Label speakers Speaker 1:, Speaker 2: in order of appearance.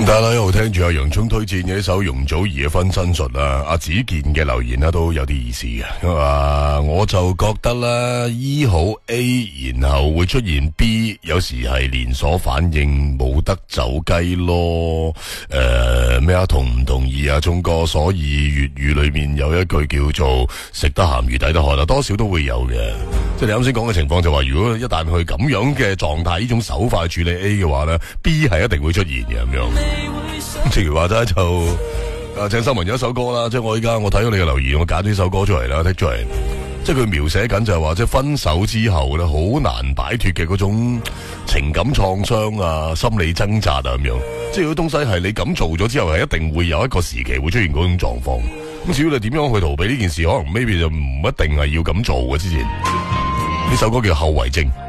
Speaker 1: 得啦，一路聽住阿洋葱推薦嘅一首容祖兒嘅分身術啦，阿子健嘅留言啦都有啲意思嘅。佢話我就覺得啦，醫好 A 然後會出現 B， 有時係連鎖反應，冇得走雞咯。咩啊？同唔同意啊？聰哥，所以粵語裏面有一句叫做食得鹹魚抵得渴啦，多少都會有嘅。即係你啱先講嘅情況就話，如果一旦去咁樣嘅狀態，呢種手法處理 A 嘅話咧 ，B 係一定會出現嘅咁樣。正如話齋就鄭秀文有一首歌啦，即係我睇到你嘅留言，我揀呢首歌出嚟啦，剔出嚟。即係佢描寫緊就係話，即係分手之後咧，好難擺脫嘅嗰種情感創傷啊、心理掙扎啊咁樣。即係嗰東西係你咁做咗之後，係一定會有一個時期會出現嗰種狀況。咁至於你點樣去逃避呢件事，可能 maybe 就唔一定係要咁做嘅。之前呢首歌叫後遺症。